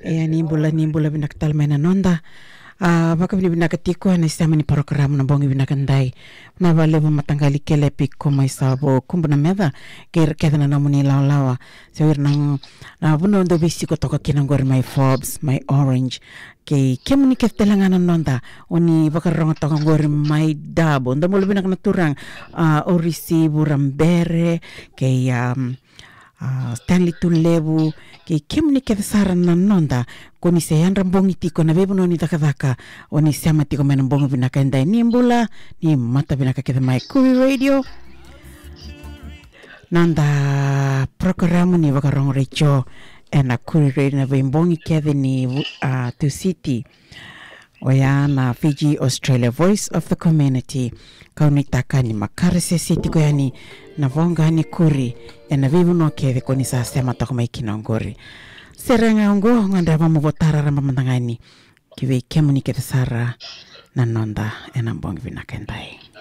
Nimbola binakatalmena nonda. Baka binakatiko na isama ni program na bongi binakandai. Na vale matanggali kelepi koma isabo kumbuna medha keda na namuni lawa. Sewir nang na buno ndo bisi ko toka kinangor my Forbes, my Orange. Kay kemuni keftelangan nonda oni baka ronga toka ngor my Dabo. Ndo mulu binak naturang orisi burambere kay Stanley Tulebu ke kemni ke saran nonda koni se yan rambongi tiko na bebo noni takadaka oni sama tiko mena bongo binaka ndai nimbula ni mata binaka ke mai Kuri Radio nanda programu ni wakarong recho ena Kuri Radio na bembongi ke ni to city oya na Fiji Australia Voice of the Community kaunitaka ni makarese city ko yani na vonga ni Kuri ena vivu no keve koni sa sema toko mai kinongori serenga ngo nganda mamu votara ramba mandangani kiwe kemuni kete sara na nonda ena bongi vinakendai